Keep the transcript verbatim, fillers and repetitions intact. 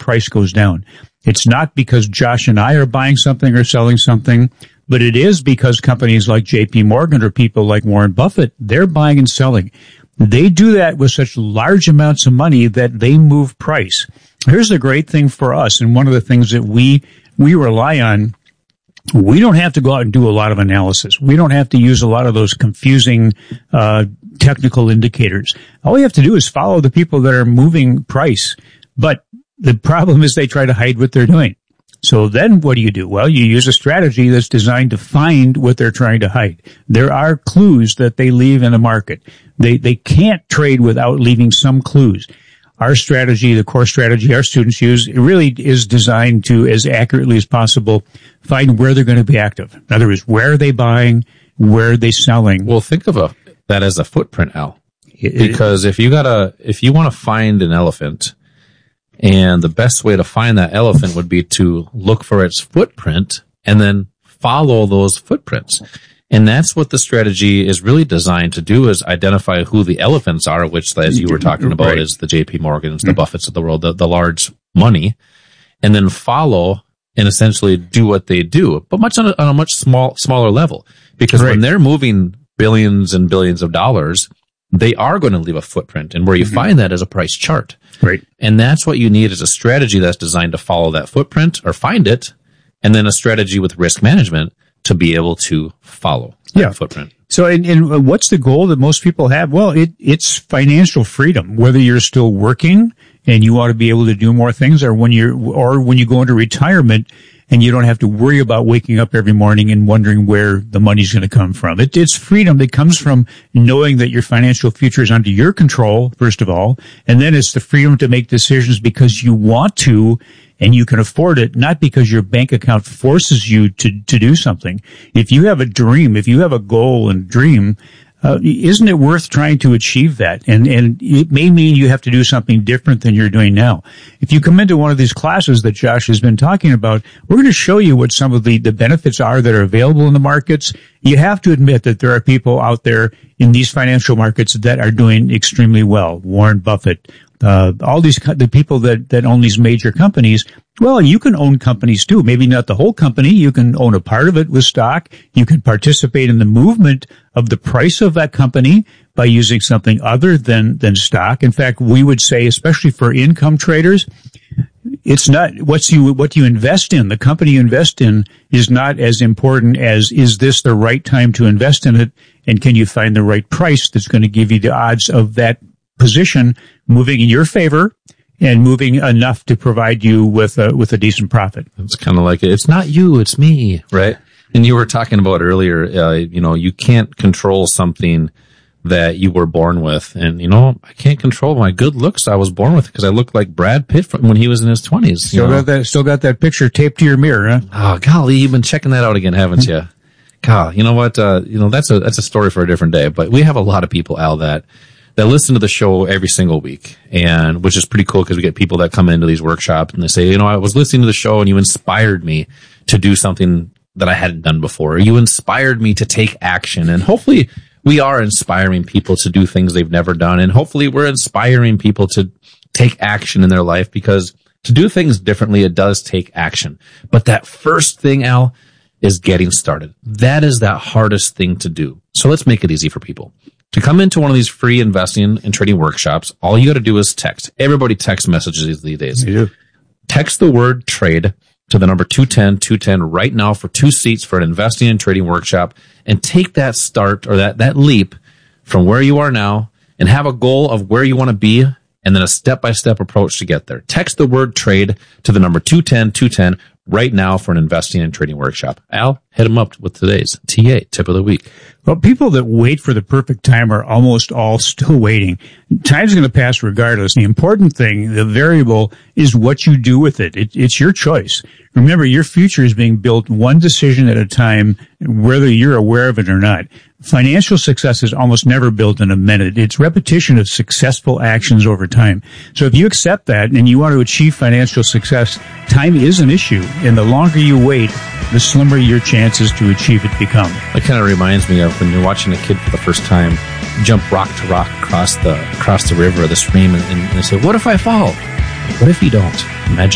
price goes down. It's not because Josh and I are buying something or selling something, but it is because companies like J P Morgan or people like Warren Buffett, they're buying and selling. They do that with such large amounts of money that they move price. Here's the great thing for us, and one of the things that we we rely on, we don't have to go out and do a lot of analysis. We don't have to use a lot of those confusing uh technical indicators. All we have to do is follow the people that are moving price. But the problem is they try to hide what they're doing. So then what do you do? Well, you use a strategy that's designed to find what they're trying to hide. There are clues that they leave in the market. They they can't trade without leaving some clues. Our strategy, the core strategy our students use, it really is designed to, as accurately as possible, find where they're going to be active. In other words, where are they buying? Where are they selling? Well, think of a, that as a footprint, Al. Because if you gotta, if you want to find an elephant, and the best way to find that elephant would be to look for its footprint and then follow those footprints. And that's what the strategy is really designed to do, is identify who the elephants are, which, as you were talking about, right, is the J P Morgans, the mm-hmm. Buffetts of the world, the, the large money, and then follow and essentially do what they do, but much on a, on a much small, smaller level. Because right. when they're moving billions and billions of dollars, they are going to leave a footprint. And where you mm-hmm. find that is a price chart. Right. And that's what you need, is a strategy that's designed to follow that footprint or find it, and then a strategy with risk management to be able to follow that yeah. footprint. So, and, and what's the goal that most people have? Well, it, it's financial freedom, whether you're still working and you want to be able to do more things, or when you're, or when you go into retirement and you don't have to worry about waking up every morning and wondering where the money's going to come from. It, it's freedom that comes from knowing that your financial future is under your control, first of all, and then it's the freedom to make decisions because you want to and you can afford it, not because your bank account forces you to, to do something. If you have a dream, if you have a goal and dream, uh, isn't it worth trying to achieve that? And, and it may mean you have to do something different than you're doing now. If you come into one of these classes that Josh has been talking about, we're going to show you what some of the, the benefits are that are available in the markets. You have to admit that there are people out there in these financial markets that are doing extremely well. Warren Buffett, Uh, all these, the people that, that own these major companies, well, you can own companies too. Maybe not the whole company. You can own a part of it with stock. You can participate in the movement of the price of that company by using something other than, than stock. In fact, we would say, especially for income traders, it's not what's you, what you invest in. The company you invest in is not as important as, is this the right time to invest in it? And can you find the right price that's going to give you the odds of that position moving in your favor and moving enough to provide you with a, with a decent profit? It's kind of like, it's not you, it's me, right? And you were talking about earlier, uh, you know, you can't control something that you were born with. And, you know, I can't control my good looks I was born with, because I look like Brad Pitt from when he was in his twenties. Still got that, still got that picture taped to your mirror, huh? Oh, golly, you've been checking that out again, haven't you? God, you know what? Uh, you know, that's a, that's a story for a different day, but we have a lot of people, Al, that that listen to the show every single week, and which is pretty cool, because we get people that come into these workshops and they say, you know, I was listening to the show and you inspired me to do something that I hadn't done before. Or you inspired me to take action. And hopefully we are inspiring people to do things they've never done. And hopefully we're inspiring people to take action in their life, because to do things differently, it does take action. But that first thing, Al, is getting started. That is that hardest thing to do. So let's make it easy for people. To come into one of these free investing and trading workshops, all you got to do is text. Everybody texts messages these days. You do. Text the word trade to the number two ten two ten right now for two seats for an investing and trading workshop, and take that start, or that, that leap from where you are now, and have a goal of where you want to be, and then a step-by-step approach to get there. Text the word trade to the number two ten two ten right now for an investing and trading workshop. Al, hit them up with today's T A, tip of the week. Well, people that wait for the perfect time are almost all still waiting. Time's going to pass regardless. The important thing, the variable, is what you do with it. it. It's your choice. Remember, your future is being built one decision at a time, whether you're aware of it or not. Financial success is almost never built in a minute. It's repetition of successful actions over time. So if you accept that and you want to achieve financial success, time is an issue. And the longer you wait, the slimmer your chances to achieve it become. It kind of reminds me of when you're watching a kid for the first time jump rock to rock across the across the river or the stream, and, and they say, what if I fall? What if you don't? Imagine